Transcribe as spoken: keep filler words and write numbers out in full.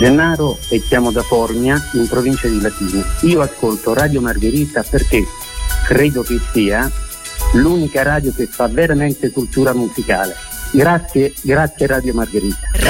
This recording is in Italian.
Gennaro e chiamo da Formia, in provincia di Latina. Io ascolto Radio Margherita perché credo che sia l'unica radio che fa veramente cultura musicale. Grazie, grazie Radio Margherita.